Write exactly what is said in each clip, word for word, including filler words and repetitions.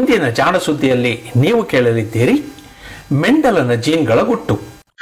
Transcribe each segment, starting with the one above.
ಇಂದಿನ ಜಾಣ ಸುದ್ದಿಯಲ್ಲಿ ನೀವು ಕೇಳಲಿದ್ದೀರಿ ಮೆಂಡಲನ ಜೀನ್ಗಳ ಗುಟ್ಟು.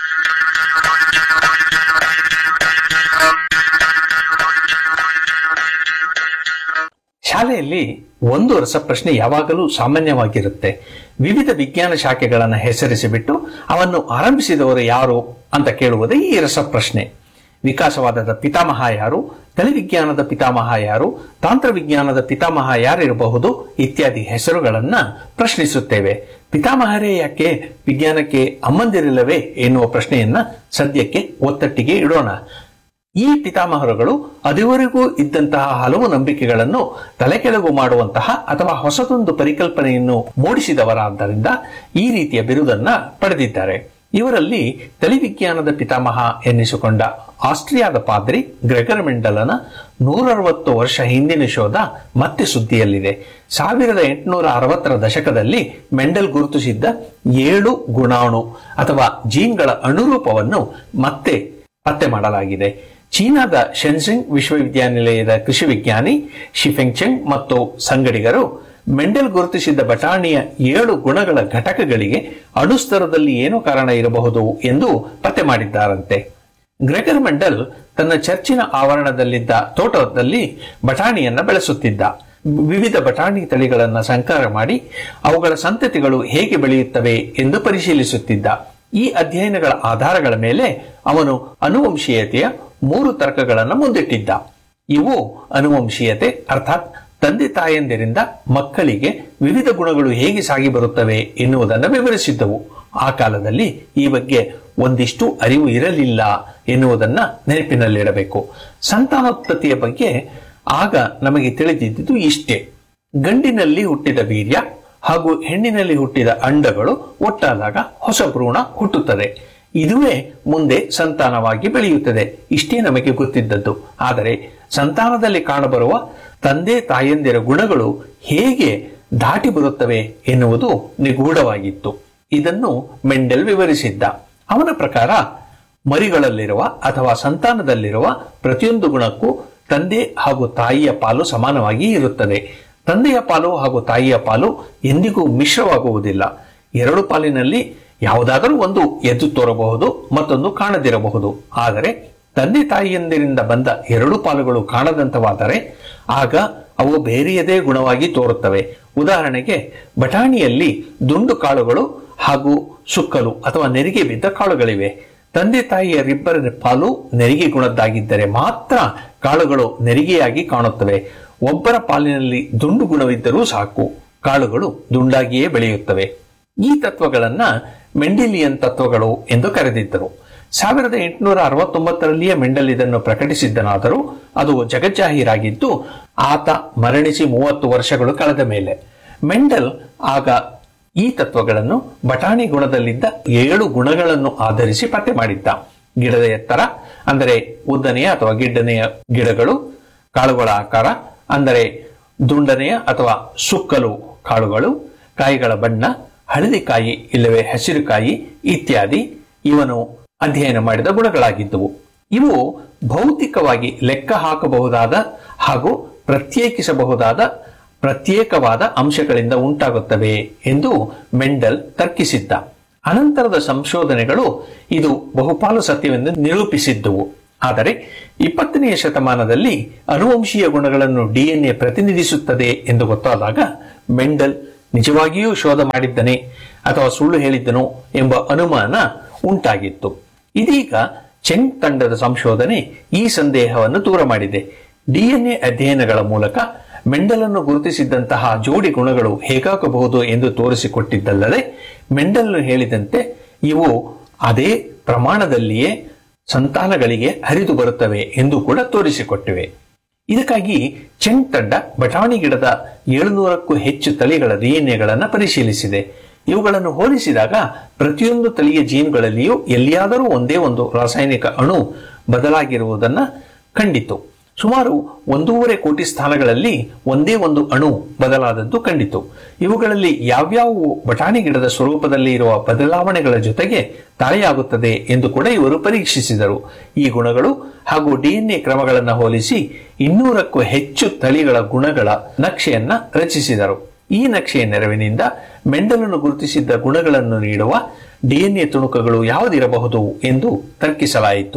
ಶಾಲೆಯಲ್ಲಿ ಒಂದು ರಸಪ್ರಶ್ನೆ ಯಾವಾಗಲೂ ಸಾಮಾನ್ಯವಾಗಿರುತ್ತೆ. ವಿವಿಧ ವಿಜ್ಞಾನ ಶಾಖೆಗಳನ್ನು ಹೆಸರಿಸಿಬಿಟ್ಟು ಅವನ್ನು ಆರಂಭಿಸಿದವರು ಯಾರು ಅಂತ ಕೇಳುವುದೇ ಈ ರಸಪ್ರಶ್ನೆ. ವಿಕಾಸವಾದದ ಪಿತಾಮಹ ಯಾರು, ತಳಿವಿಜ್ಞಾನದ ಪಿತಾಮಹ ಯಾರು, ತಾಂತ್ರವಿಜ್ಞಾನದ ಪಿತಾಮಹ ಯಾರಿರಬಹುದು ಇತ್ಯಾದಿ ಹೆಸರುಗಳನ್ನ ಪ್ರಶ್ನಿಸುತ್ತೇವೆ. ಪಿತಾಮಹರೇ ಯಾಕೆ ವಿಜ್ಞಾನಕ್ಕೆ ಅಮ್ಮಂದಿರಿಲ್ಲವೇ ಎನ್ನುವ ಪ್ರಶ್ನೆಯನ್ನ ಸದ್ಯಕ್ಕೆ ಒತ್ತಟ್ಟಿಗೆ ಇಡೋಣ. ಈ ಪಿತಾಮಹರುಗಳು ಅದುವರೆಗೂ ಇದ್ದಂತಹ ಹಲವು ನಂಬಿಕೆಗಳನ್ನು ತಲೆಕೆಳಗು ಮಾಡುವಂತಹ ಅಥವಾ ಹೊಸದೊಂದು ಪರಿಕಲ್ಪನೆಯನ್ನು ಮೂಡಿಸಿದವರಾದ್ದರಿಂದ ಈ ರೀತಿಯ ಬಿರುದನ್ನ ಪಡೆದಿದ್ದಾರೆ. ಇವರಲ್ಲಿ ತಳಿವಿಜ್ಞಾನದ ಪಿತಾಮಹ ಎನ್ನಿಸಿಕೊಂಡ ಆಸ್ಟ್ರಿಯಾದ ಪಾದ್ರಿ ಗ್ರೆಗರ್ ಮೆಂಡಲನ ನೂರ ಅರವತ್ತು ವರ್ಷ ಹಿಂದಿನ ಶೋಧ ಮತ್ತೆ ಸುದ್ದಿಯಲ್ಲಿದೆ. ಸಾವಿರದ ಎಂಟುನೂರ ಅರವತ್ತರ ದಶಕದಲ್ಲಿ ಮೆಂಡಲ್ ಗುರುತಿಸಿದ್ದ ಏಳು ಗುಣಾಣು ಅಥವಾ ಜೀನ್ಗಳ ಅನುರೂಪವನ್ನು ಮತ್ತೆ ಪತ್ತೆ ಮಾಡಲಾಗಿದೆ. ಚೀನಾದ ಶೆನ್ಸಿಂಗ್ ವಿಶ್ವವಿದ್ಯಾನಿಲಯದ ಕೃಷಿ ವಿಜ್ಞಾನಿ ಶಿಫೆಂಗ್ಚೆಂಗ್ ಮತ್ತು ಸಂಗಡಿಗರು ಮೆಂಡೆಲ್ ಗುರುತಿಸಿದ್ದ ಬಟಾಣಿಯ ಏಳು ಗುಣಗಳ ಘಟಕಗಳಿಗೆ ಅಣುಸ್ತರದಲ್ಲಿ ಏನು ಕಾರಣ ಇರಬಹುದು ಎಂದು ಪತ್ತೆ ಮಾಡಿದ್ದಾರಂತೆ. ಗ್ರೆಗರ್ ಮೆಂಡಲ್ ತನ್ನ ಚರ್ಚಿನ ಆವರಣದಲ್ಲಿದ್ದ ತೋಟದಲ್ಲಿ ಬಟಾಣಿಯನ್ನ ಬೆಳೆಸುತ್ತಿದ್ದ. ವಿವಿಧ ಬಟಾಣಿ ತಳಿಗಳನ್ನು ಸಂಕರ ಮಾಡಿ ಅವುಗಳ ಸಂತತಿಗಳು ಹೇಗೆ ಬೆಳೆಯುತ್ತವೆ ಎಂದು ಪರಿಶೀಲಿಸುತ್ತಿದ್ದ. ಈ ಅಧ್ಯಯನಗಳ ಆಧಾರಗಳ ಮೇಲೆ ಅವನು ಅನುವಂಶೀಯತೆಯ ಮೂರು ತರ್ಕಗಳನ್ನು ಮುಂದಿಟ್ಟಿದ್ದ. ಇವು ಅನುವಂಶೀಯತೆ ಅರ್ಥಾತ್ ತಂದೆ ತಾಯಂದಿರಿಂದ ಮಕ್ಕಳಿಗೆ ವಿವಿಧ ಗುಣಗಳು ಹೇಗೆ ಸಾಗಿ ಬರುತ್ತವೆ ಎನ್ನುವುದನ್ನು ವಿವರಿಸಿದ್ದವು. ಆ ಕಾಲದಲ್ಲಿ ಈ ಬಗ್ಗೆ ಒಂದಿಷ್ಟು ಅರಿವು ಇರಲಿಲ್ಲ ಎನ್ನುವುದನ್ನ ನೆನಪಿನಲ್ಲಿಡಬೇಕು. ಸಂತಾನೋತ್ಪತ್ತಿಯ ಬಗ್ಗೆ ಆಗ ನಮಗೆ ತಿಳಿದಿದ್ದು ಇಷ್ಟೇ: ಗಂಡಿನಲ್ಲಿ ಹುಟ್ಟಿದ ವೀರ್ಯ ಹಾಗೂ ಹೆಣ್ಣಿನಲ್ಲಿ ಹುಟ್ಟಿದ ಅಂಡಗಳು ಒಟ್ಟಾದಾಗ ಹೊಸ ಭ್ರೂಣ ಹುಟ್ಟುತ್ತದೆ. ಇದುವೇ ಮುಂದೆ ಸಂತಾನವಾಗಿ ಬೆಳೆಯುತ್ತದೆ. ಇಷ್ಟೇ ನಮಗೆ ಗೊತ್ತಿದ್ದದ್ದು. ಆದರೆ ಸಂತಾನದಲ್ಲಿ ಕಾಣಬರುವ ತಂದೆ ತಾಯಂದಿರ ಗುಣಗಳು ಹೇಗೆ ದಾಟಿ ಬರುತ್ತವೆ ಎನ್ನುವುದು ನಿಗೂಢವಾಗಿತ್ತು. ಇದನ್ನು ಮೆಂಡೆಲ್ ವಿವರಿಸಿದ್ದ. ಅವನ ಪ್ರಕಾರ ಮರಿಗಳಲ್ಲಿರುವ ಅಥವಾ ಸಂತಾನದಲ್ಲಿರುವ ಪ್ರತಿಯೊಂದು ಗುಣಕ್ಕೂ ತಂದೆ ಹಾಗೂ ತಾಯಿಯ ಪಾಲು ಸಮಾನವಾಗಿ ಇರುತ್ತದೆ. ತಂದೆಯ ಪಾಲು ಹಾಗೂ ತಾಯಿಯ ಪಾಲು ಎಂದಿಗೂ ಮಿಶ್ರವಾಗುವುದಿಲ್ಲ. ಎರಡು ಪಾಲಿನಲ್ಲಿ ಯಾವುದಾದರೂ ಒಂದು ಎದ್ದು ತೋರಬಹುದು, ಮತ್ತೊಂದು ಕಾಣದಿರಬಹುದು. ಆದರೆ ತಂದೆ ತಾಯಿಯಂದಿರಿಂದ ಬಂದ ಎರಡು ಪಾಲುಗಳು ಕಾಣದಂತವಾದರೆ ಆಗ ಅವು ಬೇರೆಯದೇ ಗುಣವಾಗಿ ತೋರುತ್ತವೆ. ಉದಾಹರಣೆಗೆ, ಬಟಾಣಿಯಲ್ಲಿ ದುಂಡು ಕಾಳುಗಳು ಹಾಗೂ ಸುಕ್ಕಲು ಅಥವಾ ನೆರಿಗೆ ಬಿದ್ದ ಕಾಳುಗಳಿವೆ. ತಂದೆ ತಾಯಿಯರಿಬ್ಬರ ಪಾಲು ನೆರಿಗೆ ಗುಣದ್ದಾಗಿದ್ದರೆ ಮಾತ್ರ ಕಾಳುಗಳು ನೆರಿಗೆಯಾಗಿ ಕಾಣುತ್ತವೆ. ಒಬ್ಬರ ಪಾಲಿನಲ್ಲಿ ದುಂಡು ಗುಣವಿದ್ದರೂ ಸಾಕು, ಕಾಳುಗಳು ದುಂಡಾಗಿಯೇ ಬೆಳೆಯುತ್ತವೆ. ಈ ತತ್ವಗಳನ್ನ ಮೆಂಡಿಲಿಯನ್ ತತ್ವಗಳು ಎಂದು ಕರೆದಿದ್ದರು. ಸಾವಿರದ ಎಂಟುನೂರ ಅರವತ್ತೊಂಬತ್ತರಲ್ಲಿಯೇ ಮೆಂಡಲ್ ಇದನ್ನು ಪ್ರಕಟಿಸಿದ್ದನಾದರೂ ಅದು ಜಗಜ್ಜಾಹೀರಾಗಿದ್ದು ಆತ ಮರಣಿಸಿ ಮೂವತ್ತು ವರ್ಷಗಳು ಕಳೆದ ಮೇಲೆ. ಮೆಂಡಲ್ ಆಗ ಈ ತತ್ವಗಳನ್ನು ಬಟಾಣಿ ಗುಣದಲ್ಲಿದ್ದ ಏಳು ಗುಣಗಳನ್ನು ಆಧರಿಸಿ ಪತ್ತೆ ಮಾಡಿದ್ದ. ಗಿಡದ ಎತ್ತರ ಅಂದರೆ ಉದ್ದನೆಯ ಅಥವಾ ಗಿಡ್ಡನೆಯ ಗಿಡಗಳು, ಕಾಳುಗಳ ಆಕಾರ ಅಂದರೆ ದುಂಡನೆಯ ಅಥವಾ ಸುಕ್ಕಲು ಕಾಳುಗಳು, ಕಾಯಿಗಳ ಬಣ್ಣ, ಹಳದಿ ಕಾಯಿ ಇಲ್ಲವೇ ಹಸಿರು ಕಾಯಿ ಇತ್ಯಾದಿ ಇವನು ಅಧ್ಯಯನ ಮಾಡಿದ ಗುಣಗಳಾಗಿದ್ದವು. ಇವು ಭೌತಿಕವಾಗಿ ಲೆಕ್ಕ ಹಾಕಬಹುದಾದ ಹಾಗೂ ಪ್ರತ್ಯೇಕಿಸಬಹುದಾದ ಪ್ರತ್ಯೇಕವಾದ ಅಂಶಗಳಿಂದ ಉಂಟಾಗುತ್ತವೆ ಎಂದು ಮೆಂಡಲ್ ತರ್ಕಿಸಿದ್ದ. ಅನಂತರದ ಸಂಶೋಧನೆಗಳು ಇದು ಬಹುಪಾಲು ಸತ್ಯವೆಂದು ನಿರೂಪಿಸಿದ್ದವು. ಆದರೆ ಇಪ್ಪತ್ತನೆಯ ಶತಮಾನದಲ್ಲಿ ಅನುವಂಶೀಯ ಗುಣಗಳನ್ನು ಡಿಎನ್ಎ ಪ್ರತಿನಿಧಿಸುತ್ತದೆ ಎಂದು ಗೊತ್ತಾದಾಗ ಮೆಂಡಲ್ ನಿಜವಾಗಿಯೂ ಶೋಧ ಮಾಡಿದ್ದನೇ ಅಥವಾ ಸುಳ್ಳು ಹೇಳಿದ್ದನೋ ಎಂಬ ಅನುಮಾನ ಉಂಟಾಗಿತ್ತು. ಇದೀಗ ಚೆಂಗ್ ತಂಡದ ಸಂಶೋಧನೆ ಈ ಸಂದೇಹವನ್ನು ದೂರ ಮಾಡಿದೆ. ಡಿಎನ್ಎ ಅಧ್ಯಯನಗಳ ಮೂಲಕ ಮೆಂಡಲನ್ನು ಗುರುತಿಸಿದ್ದಂತಹ ಜೋಡಿ ಗುಣಗಳು ಹೇಗಾಗಬಹುದು ಎಂದು ತೋರಿಸಿಕೊಟ್ಟಿದ್ದಲ್ಲದೆ ಮೆಂಡಲ್ ಹೇಳಿದಂತೆ ಇವು ಅದೇ ಪ್ರಮಾಣದಲ್ಲಿಯೇ ಸಂತಾನಗಳಿಗೆ ಹರಿದು ಬರುತ್ತವೆ ಎಂದು ಕೂಡ ತೋರಿಸಿಕೊಟ್ಟಿವೆ. ಇದಕ್ಕಾಗಿ ಚೆಂಗ್ ತಂಡ ಬಟಾಣಿ ಗಿಡದ ಏಳುನೂರಕ್ಕೂ ಹೆಚ್ಚು ತಳಿಗಳ ಡಿಎನ್ಎಗಳನ್ನು ಪರಿಶೀಲಿಸಿದೆ. ಇವುಗಳನ್ನು ಹೋಲಿಸಿದಾಗ ಪ್ರತಿಯೊಂದು ತಳಿಯ ಜೀನ್ಗಳಲ್ಲಿಯೂ ಎಲ್ಲಿಯಾದರೂ ಒಂದೇ ಒಂದು ರಾಸಾಯನಿಕ ಅಣು ಬದಲಾಗಿರುವುದನ್ನು ಕಂಡಿತು. ಸುಮಾರು ಒಂದೂವರೆ ಕೋಟಿ ಸ್ಥಾನಗಳಲ್ಲಿ ಒಂದೇ ಒಂದು ಅಣು ಬದಲಾದದ್ದು ಕಂಡಿತು. ಇವುಗಳಲ್ಲಿ ಯಾವ್ಯಾವು ಬಟಾಣಿ ಗಿಡದ ಸ್ವರೂಪದಲ್ಲಿ ಇರುವ ಬದಲಾವಣೆಗಳ ಜೊತೆಗೆ ತಾಳೆಯಾಗುತ್ತದೆ ಎಂದು ಕೂಡ ಇವರು ಪರೀಕ್ಷಿಸಿದರು. ಈ ಗುಣಗಳು ಹಾಗೂ ಡಿಎನ್ಎ ಕ್ರಮಗಳನ್ನು ಹೋಲಿಸಿ ಇನ್ನೂರಕ್ಕೂ ಹೆಚ್ಚು ತಳಿಗಳ ಗುಣಗಳ ನಕ್ಷೆಯನ್ನ ರಚಿಸಿದರು. ಈ ನಕ್ಷೆಯ ನೆರವಿನಿಂದ ಮೆಂಡಲನು ಗುರುತಿಸಿದ್ದ ಗುಣಗಳನ್ನು ನೀಡುವ ಡಿಎನ್ಎ ತುಣುಕುಗಳು ಯಾವುದಿರಬಹುದು ಎಂದು ತರ್ಕಿಸಲಾಯಿತು.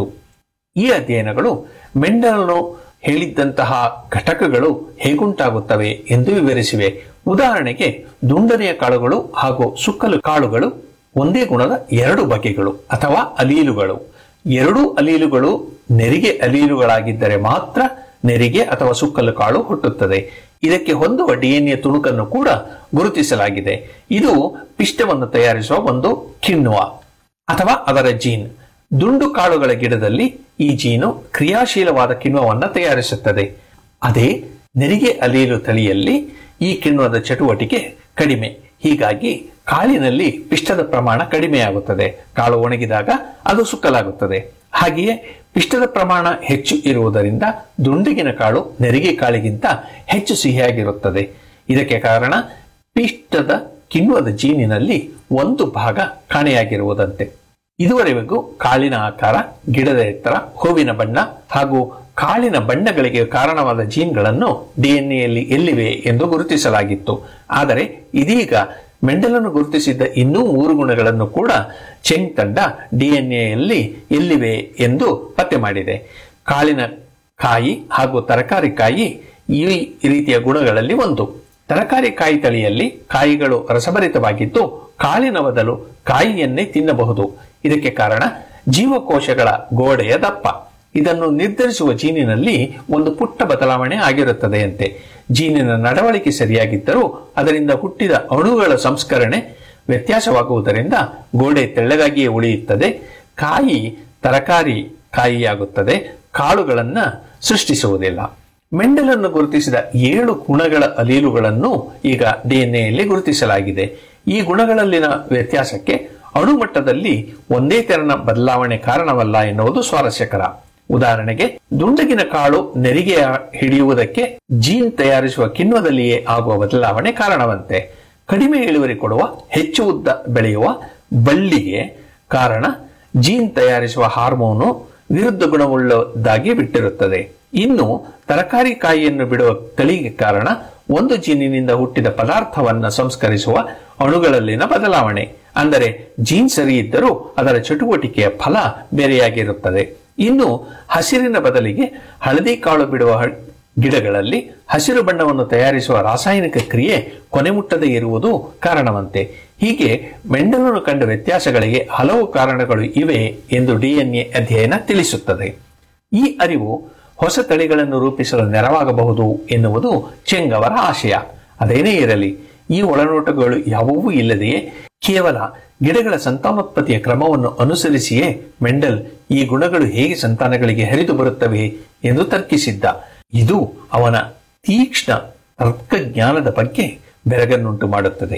ಈ ಅಧ್ಯಯನಗಳು ಮೆಂಡಲನು ಹೇಳಿದ್ದಂತಹ ಘಟಕಗಳು ಹೇಗುಂಟಾಗುತ್ತವೆ ಎಂದು ವಿವರಿಸಿವೆ. ಉದಾಹರಣೆಗೆ, ದುಂಡನೆಯ ಕಾಳುಗಳು ಹಾಗೂ ಸುಕ್ಕಲು ಕಾಳುಗಳು ಒಂದೇ ಗುಣದ ಎರಡು ಬಗೆಗಳು ಅಥವಾ ಅಲೀಲುಗಳು. ಎರಡೂ ಅಲೀಲುಗಳು ನೆರಿಗೆ ಅಲೀಲುಗಳಾಗಿದ್ದರೆ ಮಾತ್ರ ನೆರಿಗೆ ಅಥವಾ ಸುಕ್ಕಲು ಕಾಳು ಹುಟ್ಟುತ್ತದೆ. ಇದಕ್ಕೆ ಹೊಂದುವ ಡಿಎನ್ಎ ತುಣುಕನ್ನು ಕೂಡ ಗುರುತಿಸಲಾಗಿದೆ. ಇದು ಪಿಷ್ಟವನ್ನು ತಯಾರಿಸುವ ಒಂದು ಕಿಣ್ವ ಅಥವಾ ಅದರ ಜೀನ್. ದುಂಡು ಕಾಳುಗಳ ಗಿಡದಲ್ಲಿ ಈ ಜೀನು ಕ್ರಿಯಾಶೀಲವಾದ ಕಿಣ್ವವನ್ನು ತಯಾರಿಸುತ್ತದೆ. ಅದೇ ನೆರಿಗೆ ಅಲೀಲು ತಳಿಯಲ್ಲಿ ಈ ಕಿಣ್ವದ ಚಟುವಟಿಕೆ ಕಡಿಮೆ. ಹೀಗಾಗಿ ಕಾಳಿನಲ್ಲಿ ಪಿಷ್ಟದ ಪ್ರಮಾಣ ಕಡಿಮೆಯಾಗುತ್ತದೆ. ಕಾಳು ಒಣಗಿದಾಗ ಅದು ಸುಕ್ಕಲಾಗುತ್ತದೆ. ಹಾಗೆಯೇ ಪಿಷ್ಟದ ಪ್ರಮಾಣ ಹೆಚ್ಚು ಇರುವುದರಿಂದ ದುಂಡಗಿನ ಕಾಳು ನೆರಿಗೆ ಕಾಳಿಗಿಂತ ಹೆಚ್ಚು ಸಿಹಿಯಾಗಿರುತ್ತದೆ. ಇದಕ್ಕೆ ಕಾರಣ ಪಿಷ್ಟದ ಕಿಣ್ವದ ಜೀನಿನಲ್ಲಿ ಒಂದು ಭಾಗ ಕಾಣೆಯಾಗಿರುವುದಂತೆ. ಇದುವರೆಗೂ ಕಾಳಿನ ಆಕಾರ, ಗಿಡದ ಎತ್ತರ, ಹೂವಿನ ಬಣ್ಣ ಹಾಗೂ ಕಾಳಿನ ಬಣ್ಣಗಳಿಗೆ ಕಾರಣವಾದ ಜೀನ್ಗಳನ್ನು ಡಿಎನ್ಎಯಲ್ಲಿ ಎಲ್ಲಿವೆ ಎಂದು ಗುರುತಿಸಲಾಗಿತ್ತು. ಆದರೆ ಇದೀಗ ಮೆಂಡಲನು ಗುರುತಿಸಿದ್ದ ಇನ್ನೂ ಮೂರು ಗುಣಗಳನ್ನು ಕೂಡ ಚೆಂಗ್ ತಂಡ ಡಿಎನ್ಎಯಲ್ಲಿ ಎಲ್ಲಿವೆ ಎಂದು ಪತ್ತೆ ಮಾಡಿದೆ. ಕಾಳಿನ ಕಾಯಿ ಹಾಗೂ ತರಕಾರಿ ಕಾಯಿ ಈ ರೀತಿಯ ಗುಣಗಳಲ್ಲಿ ಒಂದು. ತರಕಾರಿ ಕಾಯಿ ತಳಿಯಲ್ಲಿ ಕಾಯಿಗಳು ರಸಭರಿತವಾಗಿದ್ದು ಕಾಳಿನ ಬದಲು ಕಾಯಿಯನ್ನೇ ತಿನ್ನಬಹುದು. ಇದಕ್ಕೆ ಕಾರಣ ಜೀವಕೋಶಗಳ ಗೋಡೆಯ ದಪ್ಪ. ಇದನ್ನು ನಿರ್ಧರಿಸುವ ಜೀನಿನಲ್ಲಿ ಒಂದು ಪುಟ್ಟ ಬದಲಾವಣೆ ಆಗಿರುತ್ತದೆಯಂತೆ. ಜೀನಿನ ನಡವಳಿಕೆ ಸರಿಯಾಗಿದ್ದರೂ ಅದರಿಂದ ಹುಟ್ಟಿದ ಅಣುಗಳ ಸಂಸ್ಕರಣೆ ವ್ಯತ್ಯಾಸವಾಗುವುದರಿಂದ ಗೋಡೆ ತೆಳ್ಳಗಾಗಿಯೇ ಉಳಿಯುತ್ತದೆ. ಕಾಯಿ ತರಕಾರಿ ಕಾಯಿಯಾಗುತ್ತದೆ, ಕಾಳುಗಳನ್ನ ಸೃಷ್ಟಿಸುವುದಿಲ್ಲ. ಮೆಂಡಲನ್ನು ಗುರುತಿಸಿದ ಏಳು ಗುಣಗಳ ಅಲೀಲುಗಳನ್ನು ಈಗ ಡಿಎನ್ಎಯಲ್ಲಿ ಗುರುತಿಸಲಾಗಿದೆ. ಈ ಗುಣಗಳಲ್ಲಿನ ವ್ಯತ್ಯಾಸಕ್ಕೆ ಅಣುಮಟ್ಟದಲ್ಲಿ ಒಂದೇ ತೆರನ ಬದಲಾವಣೆ ಕಾರಣವಲ್ಲ ಎನ್ನುವುದು ಸ್ವಾರಸ್ಯಕರ. ಉದಾಹರಣೆಗೆ, ದುಂಡಗಿನ ಕಾಳು ನೆರಿಗೆ ಹಿಡಿಯುವುದಕ್ಕೆ ಜೀನ್ ತಯಾರಿಸುವ ಕಿಣ್ವದಲ್ಲಿಯೇ ಆಗುವ ಬದಲಾವಣೆ ಕಾರಣವಂತೆ. ಕಡಿಮೆ ಇಳುವರಿ ಕೊಡುವ, ಹೆಚ್ಚು ಉದ್ದ ಬೆಳೆಯುವ ಬಳ್ಳಿಗೆ ಕಾರಣ ಜೀನ್ ತಯಾರಿಸುವ ಹಾರ್ಮೋನು ವಿರುದ್ಧ ಗುಣವುಳ್ಳದಾಗಿ ಬಿಟ್ಟಿರುತ್ತದೆ. ಇನ್ನು ತರಕಾರಿ ಕಾಯಿಯನ್ನು ಬಿಡುವ ತಳಿಗೆ ಕಾರಣ ಒಂದು ಜೀನಿನಿಂದ ಹುಟ್ಟಿದ ಪದಾರ್ಥವನ್ನು ಸಂಸ್ಕರಿಸುವ ಅಣುಗಳಲ್ಲಿನ ಬದಲಾವಣೆ. ಅಂದರೆ ಜೀನ್ ಸರಿ ಇದ್ದರೂ ಅದರ ಚಟುವಟಿಕೆಯ ಫಲ ಬೇರೆಯಾಗಿರುತ್ತದೆ. ಇನ್ನು ಹಸಿರಿನ ಬದಲಿಗೆ ಹಳದಿ ಕಾಳು ಬಿಡುವ ಗಿಡಗಳಲ್ಲಿ ಹಸಿರು ಬಣ್ಣವನ್ನು ತಯಾರಿಸುವ ರಾಸಾಯನಿಕ ಕ್ರಿಯೆ ಕೊನೆಮುಟ್ಟದೇ ಇರುವುದು ಕಾರಣವಂತೆ. ಹೀಗೆ ಮೆಂಡಲನು ಕಂಡ ವ್ಯತ್ಯಾಸಗಳಿಗೆ ಹಲವು ಕಾರಣಗಳು ಇವೆ ಎಂದು ಡಿಎನ್ಎ ಅಧ್ಯಯನ ತಿಳಿಸುತ್ತದೆ. ಈ ಅರಿವು ಹೊಸ ತಳಿಗಳನ್ನು ರೂಪಿಸಲು ನೆರವಾಗಬಹುದು ಎನ್ನುವುದು ಚೆಂಗ್ ಅವರ ಆಶಯ. ಅದೇನೇ ಇರಲಿ, ಈ ಒಳನೋಟಗಳು ಯಾವುವೂ ಇಲ್ಲದೆಯೇ ಕೇವಲ ಗಿಡಗಳ ಸಂತಾನೋತ್ಪತ್ತಿಯ ಕ್ರಮವನ್ನು ಅನುಸರಿಸಿಯೇ ಮೆಂಡಲ್ ಈ ಗುಣಗಳು ಹೇಗೆ ಸಂತಾನಗಳಿಗೆ ಹರಿದು ಬರುತ್ತವೆ ಎಂದು ತರ್ಕಿಸಿದ್ದ. ಇದು ಅವನ ತೀಕ್ಷ್ಣ ತರ್ಕಜ್ಞಾನದ ಬಗ್ಗೆ ಬೆರಗನ್ನುಂಟು ಮಾಡುತ್ತದೆ.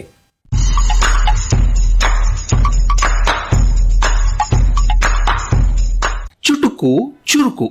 ಚುಟುಕು ಚುರುಕು.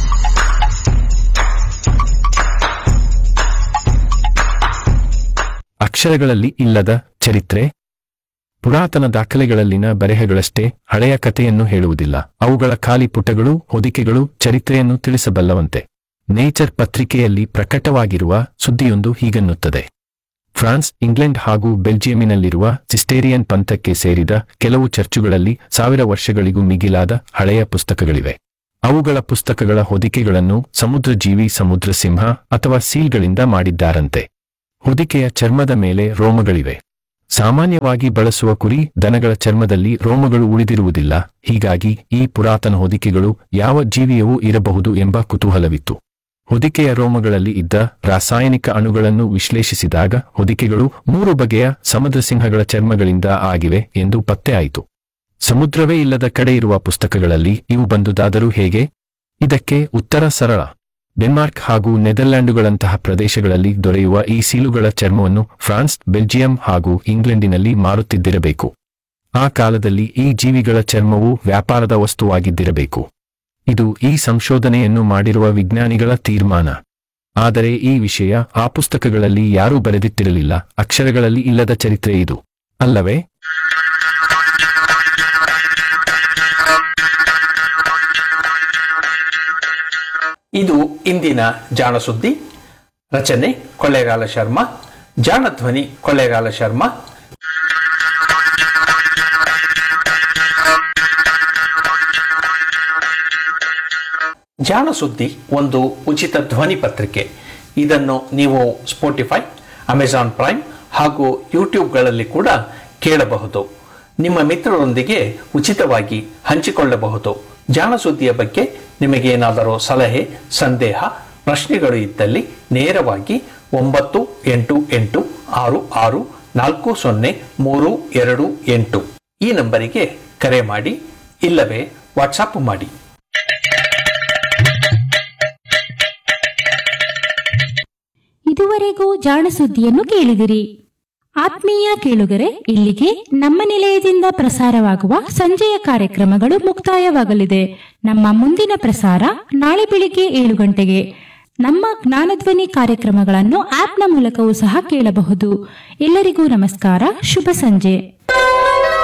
ಅಕ್ಷರಗಳಲ್ಲಿ ಇಲ್ಲದ ಚರಿತ್ರೆ. ಪುರಾತನ ದಾಖಲೆಗಳಲ್ಲಿನ ಬರೆಹಗಳಷ್ಟೇ ಹಳೆಯ ಕಥೆಯನ್ನು ಹೇಳುವುದಿಲ್ಲ. ಅವುಗಳ ಖಾಲಿ ಪುಟಗಳು, ಹೊದಿಕೆಗಳು ಚರಿತ್ರೆಯನ್ನು ತಿಳಿಸಬಲ್ಲವಂತೆ. ನೇಚರ್ ಪತ್ರಿಕೆಯಲ್ಲಿ ಪ್ರಕಟವಾಗಿರುವ ಸುದ್ದಿಯೊಂದು ಹೀಗನ್ನುತ್ತದೆ: ಫ್ರಾನ್ಸ್, ಇಂಗ್ಲೆಂಡ್ ಹಾಗೂ ಬೆಲ್ಜಿಯಂನಲ್ಲಿರುವ ಸಿಸ್ಟೇರಿಯನ್ ಪಂಥಕ್ಕೆ ಸೇರಿದ ಕೆಲವು ಚರ್ಚುಗಳಲ್ಲಿ ಸಾವಿರ ವರ್ಷಗಳಿಗೂ ಮಿಗಿಲಾದ ಹಳೆಯ ಪುಸ್ತಕಗಳಿವೆ. ಅವುಗಳ ಪುಸ್ತಕಗಳ ಹೊದಿಕೆಗಳನ್ನು ಸಮುದ್ರ ಜೀವಿ, ಸಮುದ್ರ ಸಿಂಹ ಅಥವಾ ಸೀಲ್ಗಳಿಂದ ಮಾಡಿದ್ದಾರಂತೆ. ಹೊದಿಕೆಯ ಚರ್ಮದ ಮೇಲೆ ರೋಮಗಳಿವೆ. ಸಾಮಾನ್ಯವಾಗಿ ಬಳಸುವ ಕುರಿ, ದನಗಳ ಚರ್ಮದಲ್ಲಿ ರೋಮಗಳು ಉಳಿದಿರುವುದಿಲ್ಲ. ಹೀಗಾಗಿ ಈ ಪುರಾತನ ಹೊದಿಕೆಗಳು ಯಾವ ಜೀವಿಯವೂ ಇರಬಹುದು ಎಂಬ ಕುತೂಹಲವಿತ್ತು. ಹೊದಿಕೆಯ ರೋಮಗಳಲ್ಲಿ ಇದ್ದ ರಾಸಾಯನಿಕ ಅಣುಗಳನ್ನು ವಿಶ್ಲೇಷಿಸಿದಾಗ ಹೊದಿಕೆಗಳು ಮೂರು ಬಗೆಯ ಸಮುದ್ರ ಸಿಂಹಗಳ ಚರ್ಮಗಳಿಂದ ಆಗಿವೆ ಎಂದು ಪತ್ತೆ ಆಯಿತು. ಸಮುದ್ರವೇ ಇಲ್ಲದ ಕಡೆ ಇರುವ ಪುಸ್ತಕಗಳಲ್ಲಿ ಇವು ಬಂದುದಾದರೂ ಹೇಗೆ? ಇದಕ್ಕೆ ಉತ್ತರ ಸರಳ. ಡೆನ್ಮಾರ್ಕ್ ಹಾಗೂ ನೆದರ್ಲ್ಯಾಂಡುಗಳಂತಹ ಪ್ರದೇಶಗಳಲ್ಲಿ ದೊರೆಯುವ ಈ ಸೀಲುಗಳ ಚರ್ಮವನ್ನು ಫ್ರಾನ್ಸ್, ಬೆಲ್ಜಿಯಂ ಹಾಗೂ ಇಂಗ್ಲೆಂಡಿನಲ್ಲಿ ಮಾರುತ್ತಿದ್ದಿರಬೇಕು. ಆ ಕಾಲದಲ್ಲಿ ಈ ಜೀವಿಗಳ ಚರ್ಮವು ವ್ಯಾಪಾರದ ವಸ್ತುವಾಗಿದ್ದಿರಬೇಕು. ಇದು ಈ ಸಂಶೋಧನೆಯನ್ನು ಮಾಡಿರುವ ವಿಜ್ಞಾನಿಗಳ ತೀರ್ಮಾನ. ಆದರೆ ಈ ವಿಷಯ ಆ ಪುಸ್ತಕಗಳಲ್ಲಿ ಯಾರೂ ಬರೆದಿಟ್ಟಿರಲಿಲ್ಲ. ಅಕ್ಷರಗಳಲ್ಲಿ ಇಲ್ಲದ ಚರಿತ್ರೆ ಇದು, ಅಲ್ಲವೇ? ಇದು ಇಂದಿನ ಜಾಣ ಸುದ್ದಿ. ರಚನೆ ಕೊಳ್ಳೇಗಾಲ ಶರ್ಮಾ, ಜಾಣಧ್ವನಿ ಕೊಳ್ಳೇಗಾಲ ಶರ್ಮಾ. ಜಾಣ ಸುದ್ದಿ ಒಂದು ಉಚಿತ ಧ್ವನಿ ಪತ್ರಿಕೆ. ಇದನ್ನು ನೀವು ಸ್ಪೋಟಿಫೈ, ಅಮೆಜಾನ್ ಪ್ರೈಮ್ ಹಾಗೂ ಯೂಟ್ಯೂಬ್ಗಳಲ್ಲಿ ಕೂಡ ಕೇಳಬಹುದು. ನಿಮ್ಮ ಮಿತ್ರರೊಂದಿಗೆ ಉಚಿತವಾಗಿ ಹಂಚಿಕೊಳ್ಳಬಹುದು. ಜಾಣ ಸುದ್ದಿಯ ಬಗ್ಗೆ ನಿಮಗೇನಾದರೂ ಸಲಹೆ, ಸಂದೇಹ, ಪ್ರಶ್ನೆಗಳು ಇದ್ದಲ್ಲಿ ನೇರವಾಗಿ ಒಂಬತ್ತು ಎಂಟು ಎಂಟು ಆರು ಆರು ನಾಲ್ಕು ಸೊನ್ನೆ ಮೂರು ಎರಡು ಎಂಟು ಈ ನಂಬರಿಗೆ ಕರೆ ಮಾಡಿ, ಇಲ್ಲವೇ ವಾಟ್ಸಾಪ್ ಮಾಡಿ. ಇದುವರೆಗೂ ಜಾಣ ಸುದ್ದಿಯನ್ನು ಕೇಳಿದಿರಿ. ಆತ್ಮೀಯ ಕೇಳುಗರೆ, ಇಲ್ಲಿಗೆ ನಮ್ಮ ನಿಲಯದಿಂದ ಪ್ರಸಾರವಾಗುವ ಸಂಜೆಯ ಕಾರ್ಯಕ್ರಮಗಳು ಮುಕ್ತಾಯವಾಗಲಿದೆ. ನಮ್ಮ ಮುಂದಿನ ಪ್ರಸಾರ ನಾಳೆ ಬೆಳಿಗ್ಗೆ ಏಳು ಗಂಟೆಗೆ. ನಮ್ಮ ಜ್ಞಾನಧ್ವನಿ ಕಾರ್ಯಕ್ರಮಗಳನ್ನು ಆಪ್ನ ಮೂಲಕವೂ ಸಹ ಕೇಳಬಹುದು. ಎಲ್ಲರಿಗೂ ನಮಸ್ಕಾರ, ಶುಭ ಸಂಜೆ.